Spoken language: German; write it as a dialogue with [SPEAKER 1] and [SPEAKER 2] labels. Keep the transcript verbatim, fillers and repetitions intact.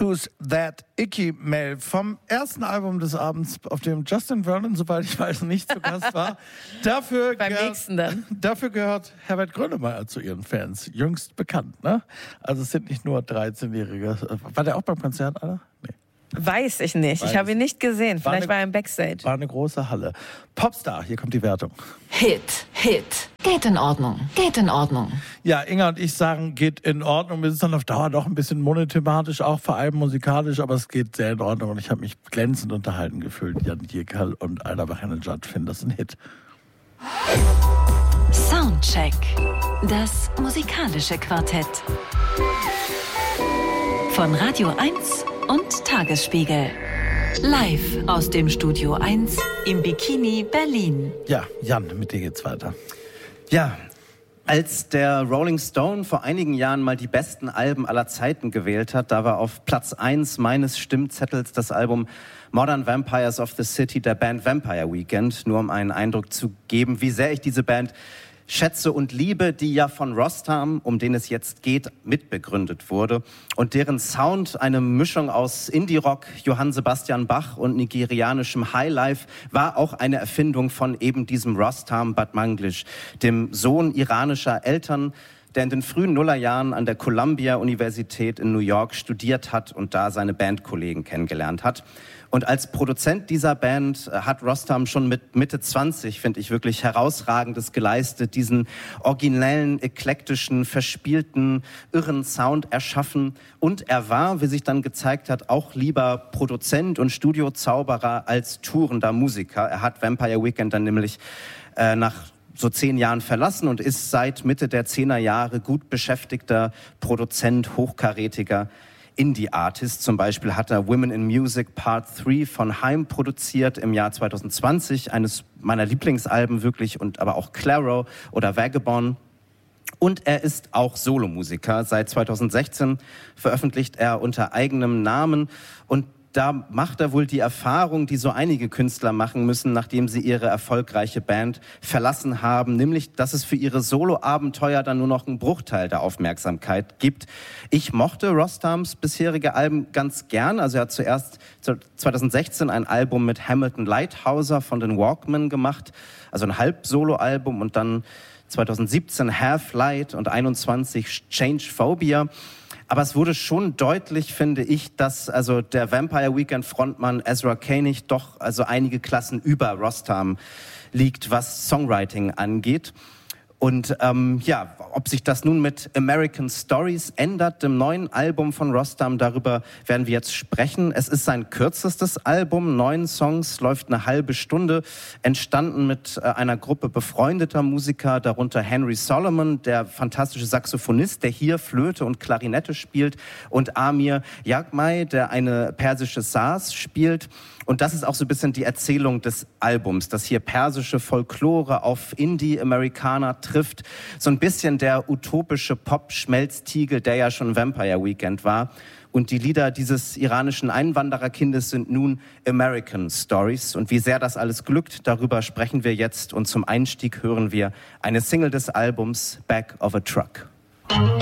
[SPEAKER 1] Who's That Icky Mail vom ersten Album des Abends, auf dem Justin Vernon, soweit ich weiß, nicht zu Gast war. Dafür
[SPEAKER 2] Beim
[SPEAKER 1] gehört,
[SPEAKER 2] nächsten dann.
[SPEAKER 1] Dafür gehört Herbert Grönemeyer zu ihren Fans, jüngst bekannt. Ne? Also es sind nicht nur dreizehnjährige. War der auch beim Konzert, Alter? Nee.
[SPEAKER 2] Weiß ich nicht.
[SPEAKER 1] Weiß.
[SPEAKER 2] Ich habe ihn nicht gesehen.
[SPEAKER 1] War
[SPEAKER 2] Vielleicht
[SPEAKER 1] eine,
[SPEAKER 2] war er im Backstage.
[SPEAKER 1] War eine große Halle. Popstar, hier kommt die Wertung.
[SPEAKER 3] Hit, Hit. Geht in Ordnung, geht in Ordnung.
[SPEAKER 1] Ja, Inga und ich sagen, geht in Ordnung. Wir sind dann auf Dauer doch ein bisschen monothematisch, auch vor allem musikalisch, aber es geht sehr in Ordnung und ich habe mich glänzend unterhalten gefühlt. Jan Dierkal und Aida Bachanejad finden das ein Hit.
[SPEAKER 3] Soundcheck. Das musikalische Quartett. Von Radio eins und Tagesspiegel. Live aus dem Studio eins im Bikini Berlin.
[SPEAKER 1] Ja, Jan, mit dir geht's weiter.
[SPEAKER 4] Ja, als der Rolling Stone vor einigen Jahren mal die besten Alben aller Zeiten gewählt hat, da war auf Platz eins meines Stimmzettels das Album Modern Vampires of the City der Band Vampire Weekend, nur um einen Eindruck zu geben, wie sehr ich diese Band schätze und liebe, die ja von Rostam, um den es jetzt geht, mitbegründet wurde und deren Sound eine Mischung aus Indie-Rock, Johann Sebastian Bach und nigerianischem Highlife war auch eine Erfindung von eben diesem Rostam Batmanglish, dem Sohn iranischer Eltern, der in den frühen Nullerjahren an der Columbia-Universität in New York studiert hat und da seine Bandkollegen kennengelernt hat. Und als Produzent dieser Band hat Rostam schon mit Mitte zwanzig, finde ich, wirklich Herausragendes geleistet, diesen originellen, eklektischen, verspielten, irren Sound erschaffen. Und er war, wie sich dann gezeigt hat, auch lieber Produzent und Studiozauberer als tourender Musiker. Er hat Vampire Weekend dann nämlich äh, nach so zehn Jahren verlassen und ist seit Mitte der zehner Jahre gut beschäftigter Produzent, hochkarätiger Indie-Artist. Zum Beispiel hat er Women in Music Part drei von Haim produziert im Jahr zwanzig zwanzig, eines meiner Lieblingsalben wirklich, und aber auch Claro oder Vagabond. Und er ist auch Solomusiker. Seit zwanzig sechzehn veröffentlicht er unter eigenem Namen und da macht er wohl die Erfahrung, die so einige Künstler machen müssen, nachdem sie ihre erfolgreiche Band verlassen haben, nämlich, dass es für ihre Solo-Abenteuer dann nur noch einen Bruchteil der Aufmerksamkeit gibt. Ich mochte Rostams bisherige Alben ganz gern. Also er hat zuerst zwanzig sechzehn ein Album mit Hamilton Lighthouser von den Walkmen gemacht, also ein Halb-Solo-Album, und dann zwanzig siebzehn Half Light und einundzwanzig Change Phobia. Aber es wurde schon deutlich, finde ich, dass also der Vampire Weekend Frontmann Ezra Koenig doch also einige Klassen über Rostam liegt, was Songwriting angeht. Und ähm, ja, ob sich das nun mit American Stories ändert, dem neuen Album von Rostam, darüber werden wir jetzt sprechen. Es ist sein kürzestes Album, neun Songs, läuft eine halbe Stunde, entstanden mit äh, einer Gruppe befreundeter Musiker, darunter Henry Solomon, der fantastische Saxophonist, der hier Flöte und Klarinette spielt, und Amir Jagmay, der eine persische Saz spielt. Und das ist auch so ein bisschen die Erzählung des Albums, dass hier persische Folklore auf Indie-Amerikaner trifft. So ein bisschen der utopische Pop-Schmelztiegel, der ja schon Vampire Weekend war. Und die Lieder dieses iranischen Einwandererkindes sind nun American Stories. Und wie sehr das alles glückt, darüber sprechen wir jetzt. Und zum Einstieg hören wir eine Single des Albums, Back of a Truck.